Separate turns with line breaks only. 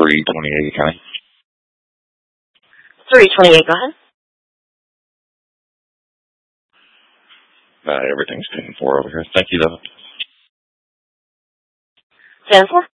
328 County.
328, go ahead.
Everything's taken for over here. Thank you, though.
10-4.